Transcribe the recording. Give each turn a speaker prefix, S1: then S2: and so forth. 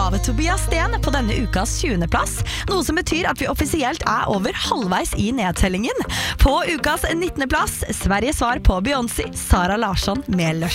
S1: av Tobias Sten på denne ukas 20. plass, noe som betyr at vi offisielt over halvveis i nedtellingen. På ukas 19. plass, Sveriges svar på Beyoncé, Sara Larsson med Lush.